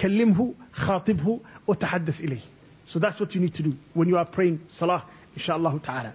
كلمه خاطبه وتحدث إليه. So that's what you need to do when you are praying salah, inshallah ta'ala.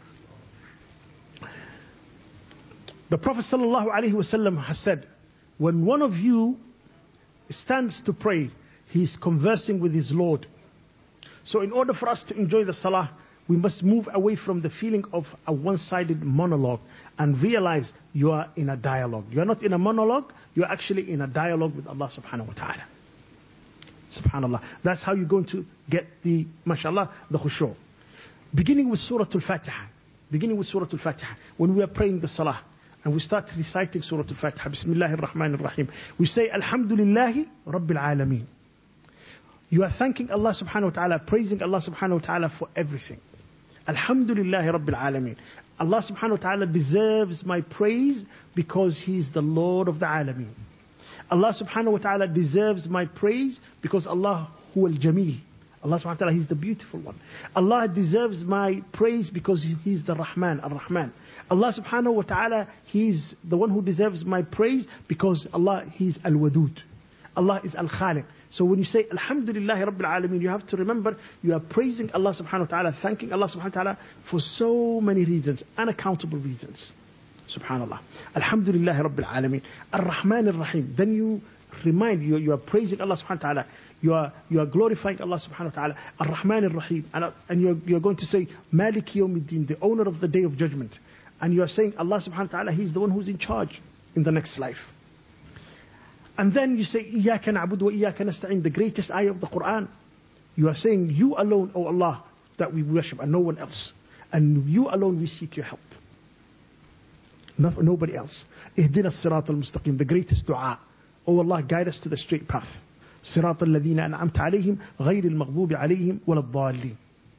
The Prophet sallallahu alaihi wasallam has said, when one of you stands to pray, he is conversing with his Lord. So in order for us to enjoy the salah, we must move away from the feeling of a one-sided monologue and realize you are in a dialogue. You are not in a monologue, you are actually in a dialogue with Allah subhanahu wa ta'ala. Subhanallah. That's how you're going to get the, mashallah, the khushu'. Beginning with Surah Al-Fatiha. Beginning with Surah Al-Fatiha. When we are praying the salah and we start reciting Surah Al-Fatiha, Bismillahir Rahmanir Rahim, we say, Alhamdulillahi Rabbil Alameen. You are thanking Allah subhanahu wa ta'ala, praising Allah subhanahu wa ta'ala for everything. Alhamdulillahi Rabbil Alameen. Allah subhanahu wa ta'ala deserves my praise because He is the Lord of the Alameen. Allah subhanahu wa ta'ala deserves my praise because Allah huwa al-Jameel. Allah subhanahu wa ta'ala, He's the beautiful one. Allah deserves my praise because He's the Rahman, Ar-Rahman. Allah subhanahu wa ta'ala, He's the one who deserves my praise because Allah, He's Al-Wadud. Allah is Al-Khaliq. So when you say Alhamdulillahi Rabbil Alameen, you have to remember you are praising Allah subhanahu wa ta'ala, thanking Allah subhanahu wa ta'ala for so many reasons, unaccountable reasons. Subhanallah. Alhamdulillahi Rabbil Alameen. Ar-Rahman Ar-Rahim. Then you remind, you are praising Allah subhanahu wa ta'ala, you are glorifying Allah subhanahu wa ta'ala, Ar-Rahman Ar-Rahim. And you're going to say Maliki Yawmiddin, the owner of the day of judgment. And you are saying Allah subhanahu wa ta'ala, He's the one who's in charge in the next life. And then you say, Iyaka na'budu wa iyaka nasta'in, the greatest ayah of the Quran. You are saying, you alone, O Allah, that we worship and no one else. And you alone we seek your help. Nobody else. Ihdina as-sirat al-mustaqim, the greatest dua. O Allah, guide us to the straight path. Sirat al-ladhina an'amta alayhim, ghayri al-maghdubi alayhim, wala ad-dallin.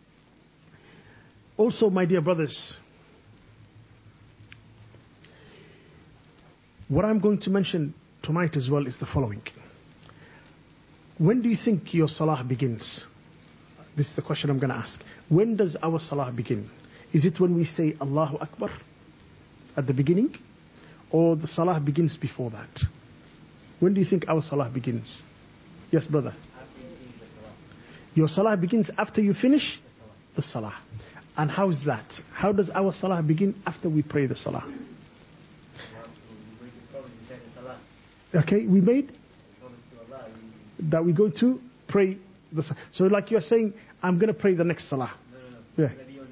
Also, my dear brothers, what I'm going to mention tonight as well is the following. When do you think your salah begins? This is the question I'm going to ask. When does our salah begin? Is it when we say Allahu Akbar at the beginning? Or the salah begins before that? When do you think our salah begins? Yes, brother? Your salah begins after you finish the salah. And how is that? How does our salah begin after we pray the salah? Okay, we made that we go to pray the salah. So like you're saying, I'm going to pray the next salah. No.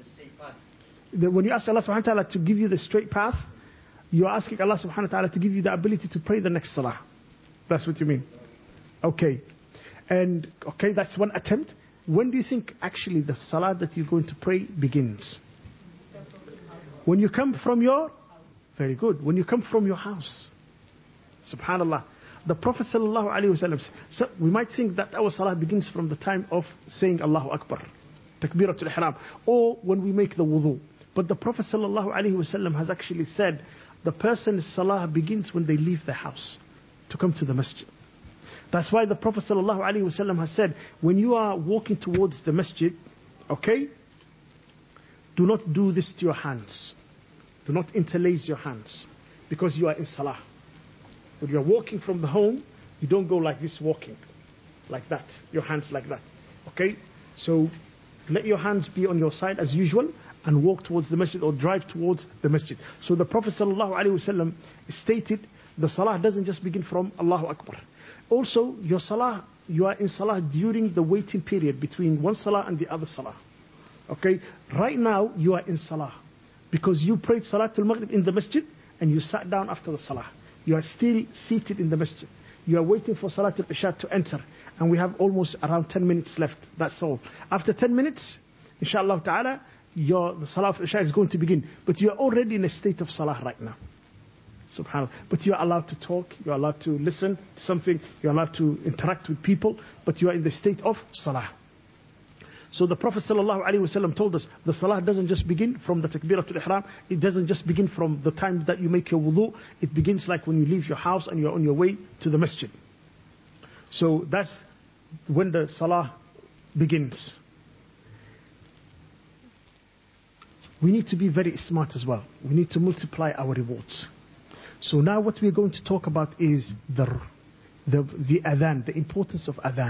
Yeah. When you ask Allah subhanahu wa ta'ala to give you the straight path, you're asking Allah subhanahu wa ta'ala to give you the ability to pray the next salah. That's what you mean. Okay. And okay, that's one attempt. When do you think actually the salah that you're going to pray begins? When you come from your, very good, when you come from your house. Subhanallah. The Prophet sallallahu alaihi wasallam, so we might think that our salah begins from the time of saying Allahu Akbar, Takbiratul Ihram, or when we make the wudu. But the Prophet sallallahu alaihi wasallam has actually said the person's salah begins when they leave their house to come to the masjid. That's why the Prophet sallallahu alaihi wasallam has said, when you are walking towards the masjid, okay, do not do this to your hands. Do not interlace your hands because you are in salah. When you are walking from the home, you don't go like this walking, like that, your hands like that. Okay? So let your hands be on your side as usual and walk towards the masjid or drive towards the masjid. So the Prophet ﷺ stated the salah doesn't just begin from Allahu Akbar. Also, your salah, you are in salah during the waiting period between one salah and the other salah. Okay? Right now, you are in salah because you prayed Salatul Maghrib in the masjid and you sat down after the salah. You are still seated in the masjid. You are waiting for Salatul Isha to enter. And we have almost around 10 minutes left. That's all. After 10 minutes, inshallah ta'ala, the Salah of Isha is going to begin. But you are already in a state of Salah right now. Subhanallah. But you are allowed to talk. You are allowed to listen to something. You are allowed to interact with people. But you are in the state of Salah. So the Prophet ﷺ told us the salah doesn't just begin from the takbiratul ihram. It doesn't just begin from the time that you make your wudu. It begins like when you leave your house and you're on your way to the masjid. So that's when the salah begins. We need to be very smart as well. We need to multiply our rewards. So now what we're going to talk about is the adhan, the importance of adhan.